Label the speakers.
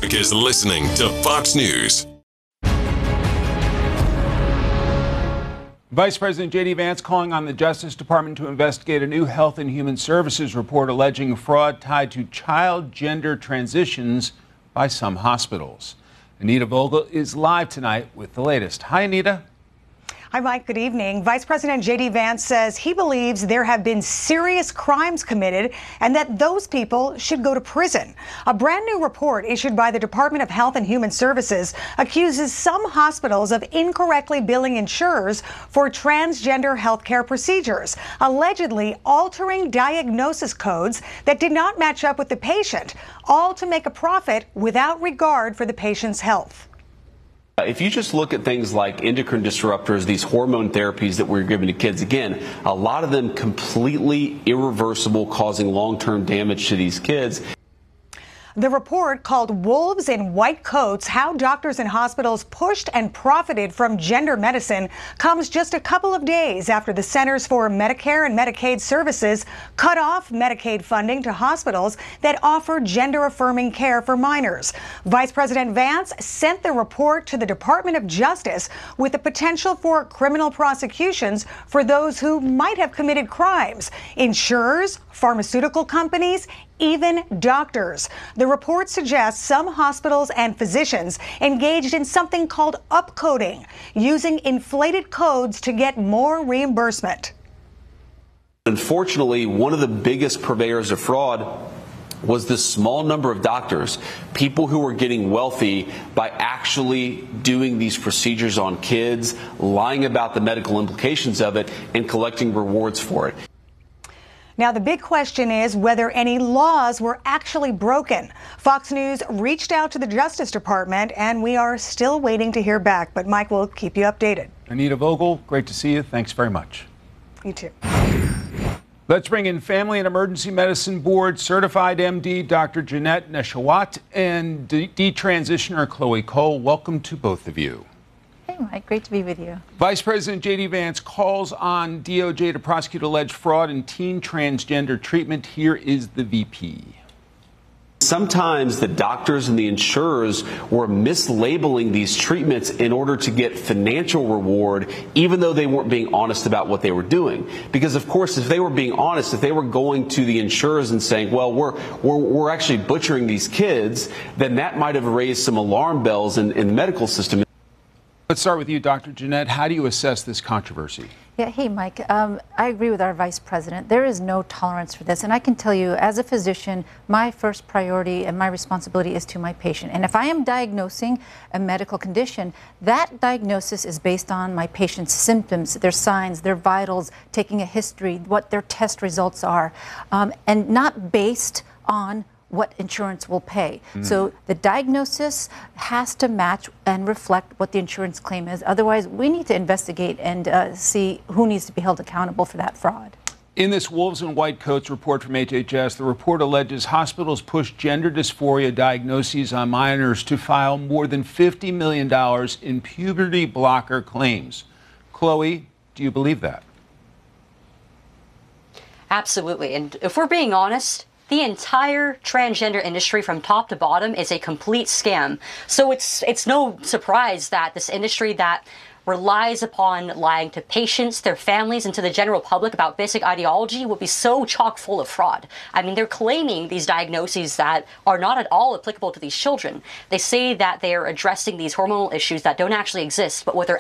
Speaker 1: Is listening to Fox News.
Speaker 2: Vice President J.D. Vance calling on the Justice Department to investigate a new Health and Human Services report alleging fraud tied to child gender transitions by some hospitals. Anita Vogel is live tonight with the latest. Hi, Anita.
Speaker 3: Hi, Mike. Good evening. Vice President J.D. Vance says he believes there have been serious crimes committed and that those people should go to prison. A brand new report issued by the Department of Health and Human Services accuses some hospitals of incorrectly billing insurers for transgender health care procedures, allegedly altering diagnosis codes that did not match up with the patient, all to make a profit without regard for the patient's health.
Speaker 4: If you just look at things like endocrine disruptors, these hormone therapies that we're giving to kids, again, a lot of them completely irreversible, causing long-term damage to these kids.
Speaker 3: The report, called Wolves in White Coats: How Doctors and Hospitals Pushed and Profited from Gender Medicine, comes just a couple of days after the Centers for Medicare and Medicaid Services cut off Medicaid funding to hospitals that offer gender-affirming care for minors. Vice President Vance sent the report to the Department of Justice with the potential for criminal prosecutions for those who might have committed crimes: insurers, pharmaceutical companies, even doctors. The report suggests some hospitals and physicians engaged in something called upcoding, using inflated codes to get more reimbursement.
Speaker 4: Unfortunately, one of the biggest purveyors of fraud was the small number of doctors, people who were getting wealthy by actually doing these procedures on kids, lying about the medical implications of it, and collecting rewards for it.
Speaker 3: Now, the big question is whether any laws were actually broken. Fox News reached out to the Justice Department, and we are still waiting to hear back. But Mike will keep you updated.
Speaker 2: Anita Vogel, great to see you. Thanks very much.
Speaker 3: You too.
Speaker 2: Let's bring in Family and Emergency Medicine Board certified MD Dr. Jeanette Neshawat and detransitioner Chloe Cole. Welcome to both of you.
Speaker 5: Hey, Mike. Great to be with you.
Speaker 2: Vice President J.D. Vance calls on DOJ to prosecute alleged fraud in teen transgender treatment. Here is the VP.
Speaker 4: Sometimes the doctors and the insurers were mislabeling these treatments in order to get financial reward, even though they weren't being honest about what they were doing. Because, of course, if they were being honest, if they were going to the insurers and saying, well, we're actually butchering these kids, then that might have raised some alarm bells in the medical system.
Speaker 2: Let's start with you, Dr. Jeanette. How do you assess this controversy?
Speaker 5: Yeah, hey, Mike. I agree with our vice president. There is no tolerance for this. And I can tell you, as a physician, my first priority and my responsibility is to my patient. And if I am diagnosing a medical condition, that diagnosis is based on my patient's symptoms, their signs, their vitals, taking a history, what their test results are, and not based on what insurance will pay. So the diagnosis has to match and reflect what the insurance claim is. Otherwise, we need to investigate and see who needs to be held accountable for that fraud.
Speaker 2: In this Wolves in White Coats report from HHS, the report alleges hospitals push gender dysphoria diagnoses on minors to file more than $50 million in puberty blocker claims. Chloe, do you believe that?
Speaker 6: Absolutely. And if we're being honest, the entire transgender industry from top to bottom is a complete scam. So it's no surprise that this industry that relies upon lying to patients, their families, and to the general public about basic ideology would be so chock full of fraud. I mean, they're claiming these diagnoses that are not at all applicable to these children. They say that they're addressing these hormonal issues that don't actually exist, but what they're